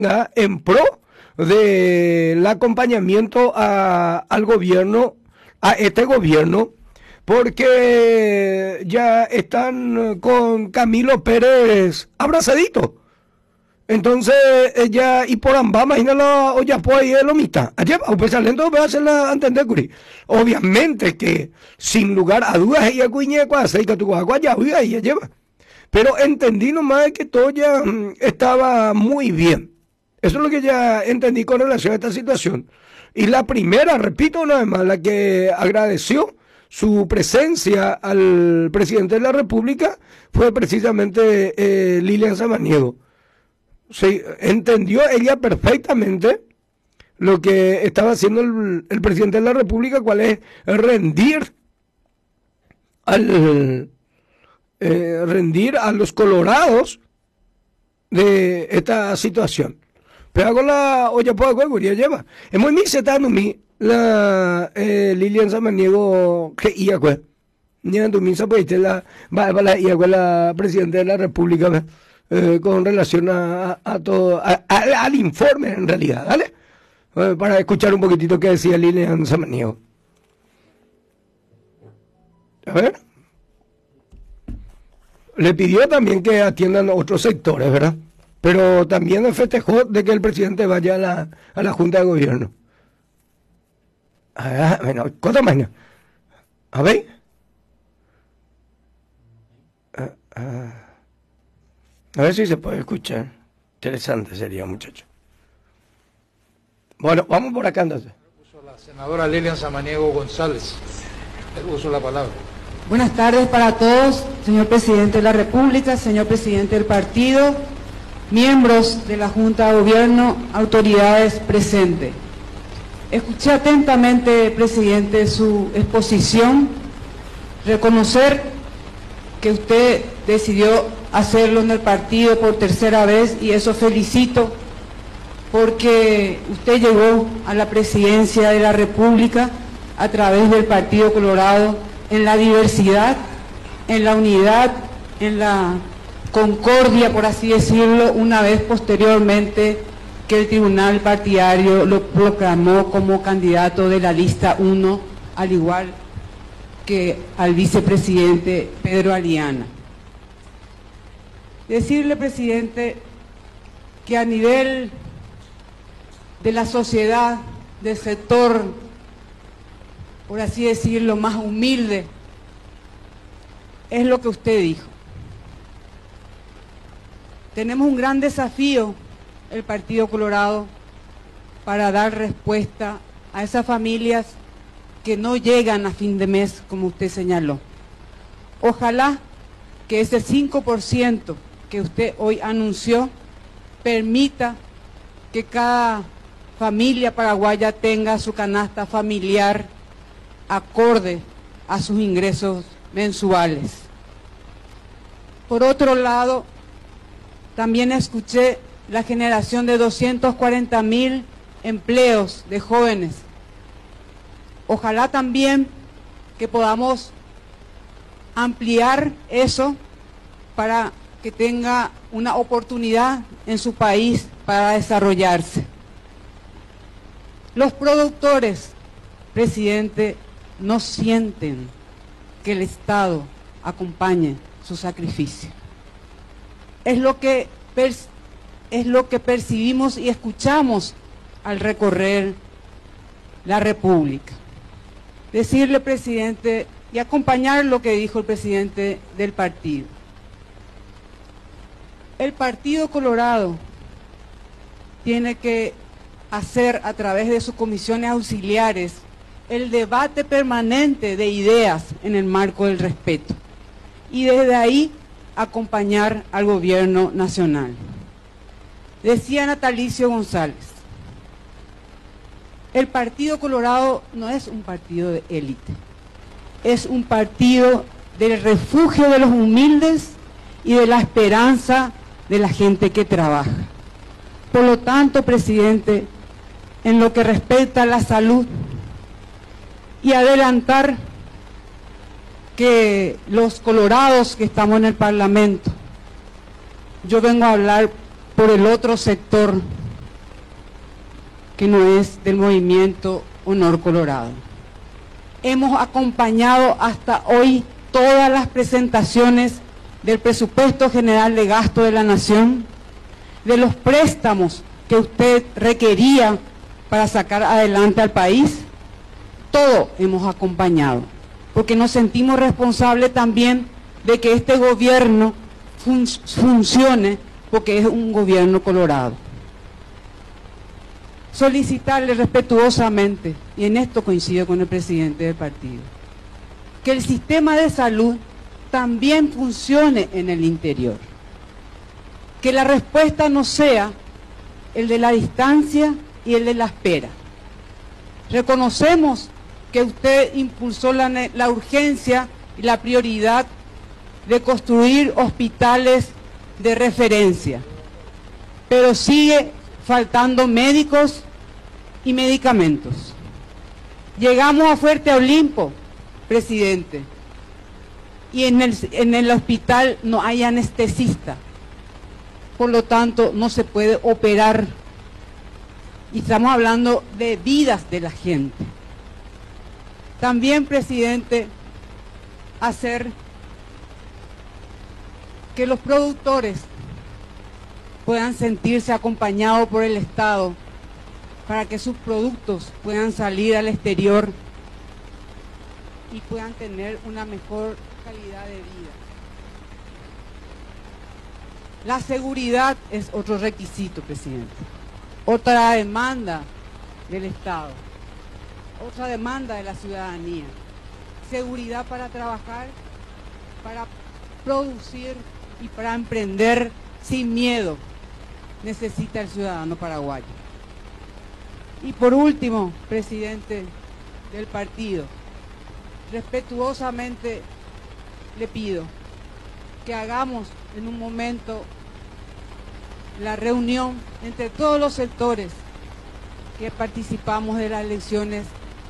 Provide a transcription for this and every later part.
en pro del acompañamiento al gobierno, a este gobierno, porque ya están con Camilo Pérez abrazadito. Entonces, ella, y por ambas, imagínalo, o ya puede ir lo mitad. Allá, o pues lento, va a hacerla entender, curi. Obviamente que, sin lugar a dudas, ella cuñe, cuase, y que tu agua ya, ella lleva. Pero entendí nomás que todo ya estaba muy bien. Eso es lo que ya entendí con relación a esta situación. Y la primera, repito una vez más, la que agradeció su presencia al presidente de la República fue precisamente Lilian Samaniego. Sí, entendió ella perfectamente lo que estaba haciendo el presidente de la República, cuál es rendir a los colorados de esta situación. Pero hago la olla por agua, ya lleva. Es muy miseta, la Lilian Samaniego que ia pues. Ni en tu misa pues la presidenta de la República con relación a todo al informe en realidad, ¿vale? Para escuchar un poquitito qué decía Lilian Samaniego. A ver. Le pidió también que atiendan otros sectores, ¿verdad? Pero también festejó de que el presidente vaya a la Junta de Gobierno. Bueno, ¿cuánto más? A ver. A ver si se puede escuchar. Interesante sería, muchacho. Bueno, vamos por acá entonces. La senadora Lilian Samaniego González. El uso de la palabra. Buenas tardes para todos, señor presidente de la República, señor presidente del partido, miembros de la Junta de Gobierno, autoridades presentes. Escuché atentamente, presidente, su exposición, reconocer que usted decidió hacerlo en el partido por tercera vez y eso felicito porque usted llegó a la presidencia de la República a través del Partido Colorado en la diversidad, en la unidad, en la concordia, por así decirlo, una vez posteriormente que el tribunal partidario lo proclamó como candidato de la lista 1, al igual que al vicepresidente Pedro Aliana. Decirle, presidente, que a nivel de la sociedad, del sector, por así decirlo, más humilde, es lo que usted dijo. Tenemos un gran desafío, el Partido Colorado, para dar respuesta a esas familias que no llegan a fin de mes, como usted señaló. Ojalá que ese 5% que usted hoy anunció permita que cada familia paraguaya tenga su canasta familiar acorde a sus ingresos mensuales. Por otro lado, también escuché la generación de 240.000 empleos de jóvenes. Ojalá también que podamos ampliar eso para que tenga una oportunidad en su país para desarrollarse. Los productores, presidente, no sienten que el Estado acompañe su sacrificio. Es lo que percibimos y escuchamos al recorrer la República. Decirle, presidente, y acompañar lo que dijo el presidente del partido. El Partido Colorado tiene que hacer a través de sus comisiones auxiliares el debate permanente de ideas en el marco del respeto y desde ahí acompañar al gobierno nacional. Decía Natalicio González, el Partido Colorado no es un partido de élite, es un partido del refugio de los humildes y de la esperanza de la gente que trabaja. Por lo tanto, presidente, en lo que respecta a la salud y adelantar que los colorados que estamos en el Parlamento, yo vengo a hablar por el otro sector que no es del movimiento Honor Colorado. Hemos acompañado hasta hoy todas las presentaciones del presupuesto general de gasto de la Nación, de los préstamos que usted requería para sacar adelante al país. Todo hemos acompañado, porque nos sentimos responsables también de que este gobierno funcione, porque es un gobierno colorado. Solicitarle respetuosamente, y en esto coincido con el presidente del partido, que el sistema de salud también funcione en el interior. Que la respuesta no sea el de la distancia y el de la espera. Reconocemos que usted impulsó la urgencia y la prioridad de construir hospitales de referencia, pero sigue faltando médicos y medicamentos. Llegamos a Fuerte Olimpo, presidente, y en el hospital no hay anestesista, por lo tanto no se puede operar, y estamos hablando de vidas de la gente. También, presidente, hacer que los productores puedan sentirse acompañados por el Estado para que sus productos puedan salir al exterior y puedan tener una mejor calidad de vida. La seguridad es otro requisito, presidente. Otra demanda del Estado, otra demanda de la ciudadanía. Seguridad para trabajar, para producir y para emprender sin miedo, necesita el ciudadano paraguayo. Y por último, presidente del partido, respetuosamente le pido que hagamos en un momento la reunión entre todos los sectores que participamos de las elecciones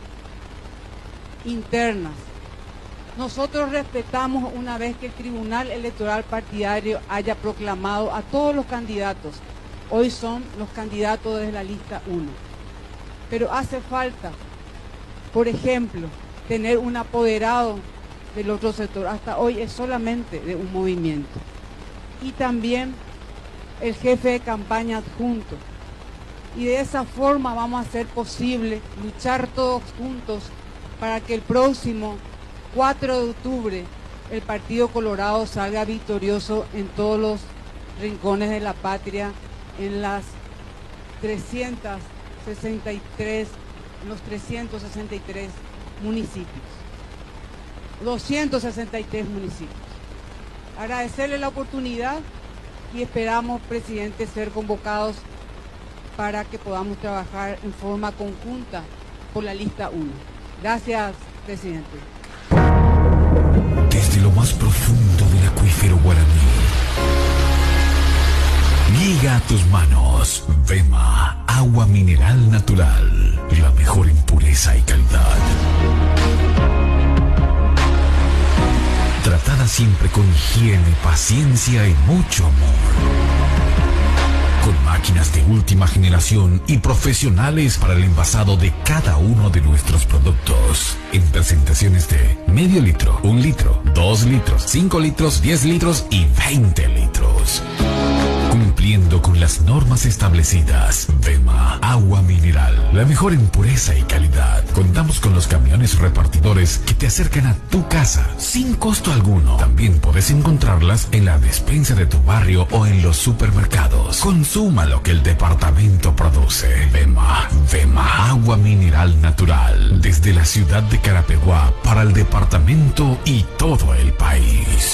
internas. Nosotros respetamos una vez que el Tribunal Electoral Partidario haya proclamado a todos los candidatos. Hoy son los candidatos de la lista 1. Pero hace falta, por ejemplo, tener un apoderado del otro sector. Hasta hoy es solamente de un movimiento. Y también el jefe de campaña adjunto. Y de esa forma vamos a hacer posible luchar todos juntos para que el próximo 4 de octubre el Partido Colorado salga victorioso en todos los rincones de la patria, en las 363 municipios. 263 municipios. Agradecerle la oportunidad y esperamos, presidente, ser convocados para que podamos trabajar en forma conjunta por la lista 1. Gracias, presidente. Desde lo más profundo del acuífero guaraní, llega a tus manos Vema, agua mineral natural, la mejor en pureza y calidad. Tratada siempre con higiene, paciencia y mucho amor. Con máquinas de última generación y profesionales para el envasado de cada uno de nuestros productos. En presentaciones de medio litro, 1 litro, 2 litros, 5 litros, 10 litros y 20 litros. Cumpliendo con las normas establecidas. Vema, agua mineral, la mejor en pureza y calidad. Contamos con los camiones repartidores que te acercan a tu casa sin costo alguno. También puedes encontrarlas en la despensa de tu barrio o en los supermercados. Consuma lo que el departamento produce. Vema, agua mineral natural. Desde la ciudad de Carapeguá para el departamento y todo el país.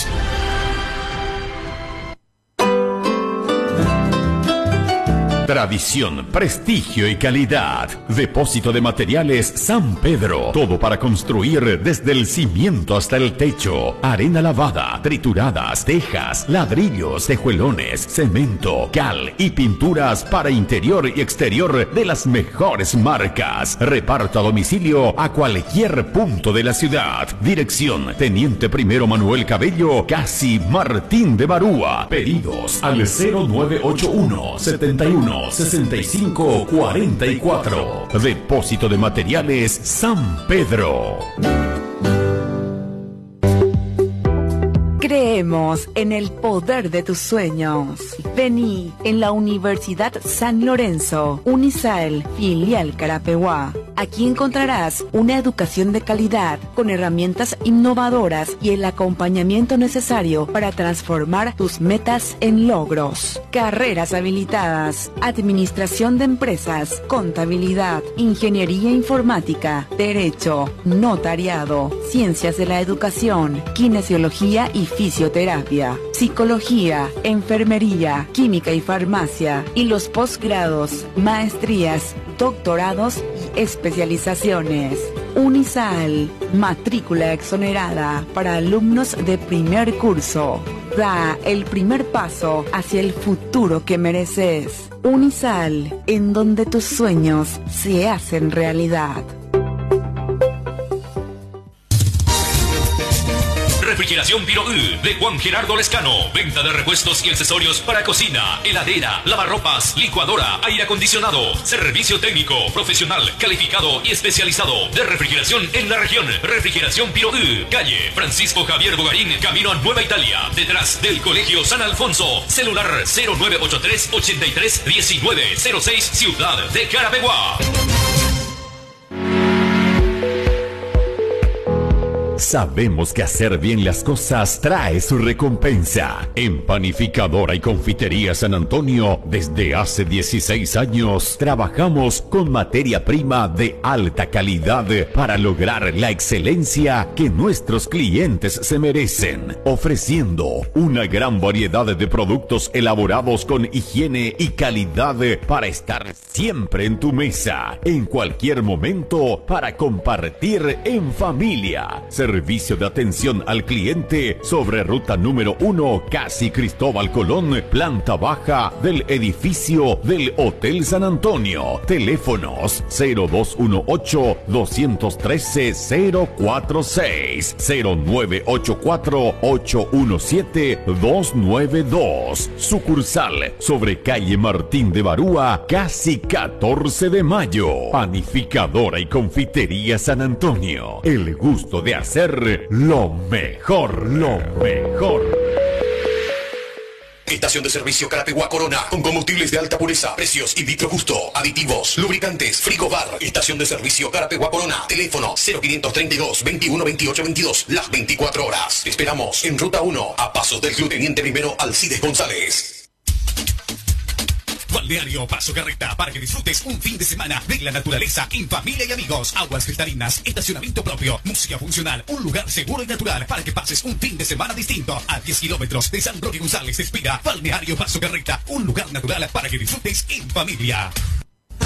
Tradición, prestigio y calidad. Depósito de materiales San Pedro. Todo para construir desde el cimiento hasta el techo. Arena lavada, trituradas, tejas, ladrillos, tejuelones, cemento, cal y pinturas para interior y exterior de las mejores marcas. Reparto a domicilio a cualquier punto de la ciudad. Dirección: Teniente Primero Manuel Cabello, casi Martín de Barúa. Pedidos al 0981 71 21-6544. Depósito de Materiales San Pedro. Creemos en el poder de tus sueños. Vení en la Universidad San Lorenzo, Unisael, filial Carapeguá. Aquí encontrarás una educación de calidad con herramientas innovadoras y el acompañamiento necesario para transformar tus metas en logros. Carreras habilitadas: administración de empresas, contabilidad, ingeniería informática, derecho, notariado, ciencias de la educación, kinesiología y fisioterapia, psicología, enfermería, química y farmacia, y los posgrados, maestrías, doctorados y especializaciones. Unisael, matrícula exonerada para alumnos de primer curso. Da el primer paso hacia el futuro que mereces. Unisael, en donde tus sueños se hacen realidad. Refrigeración Piroú de Juan Gerardo Lescano. Venta de repuestos y accesorios para cocina, heladera, lavarropas, licuadora, aire acondicionado. Servicio técnico, profesional, calificado y especializado de refrigeración en la región. Refrigeración Piroú, calle Francisco Javier Bogarín, camino a Nueva Italia, detrás del Colegio San Alfonso. Celular 0983 83 1906, Ciudad de Carapeguá. Sabemos que hacer bien las cosas trae su recompensa. En Panificadora y Confitería San Antonio, desde hace 16 años, trabajamos con materia prima de alta calidad para lograr la excelencia que nuestros clientes se merecen, ofreciendo una gran variedad de productos elaborados con higiene y calidad para estar siempre en tu mesa, en cualquier momento, para compartir en familia. Servicio de atención al cliente sobre ruta número 1, casi Cristóbal Colón, planta baja del edificio del Hotel San Antonio. Teléfonos 0218-213-046, 0984-817-292. Sucursal sobre calle Martín de Barúa, casi 14 de mayo. Panificadora y Confitería San Antonio. El gusto de hacer lo mejor, lo mejor. Estación de servicio Carapeguá Corona, con combustibles de alta pureza, precios y vitro justo, aditivos, lubricantes, frigobar. Estación de servicio Carapeguá Corona, teléfono 0532 21 28 22, las 24 horas. Te esperamos en Ruta 1, a pasos del Club Teniente Primero Alcides González. Balneario Paso Carreta, para que disfrutes un fin de semana de la naturaleza en familia y amigos. Aguas cristalinas, estacionamiento propio, música funcional, un lugar seguro y natural para que pases un fin de semana distinto. A 10 kilómetros de San Roque González te inspira Balneario Paso Carreta, un lugar natural para que disfrutes en familia.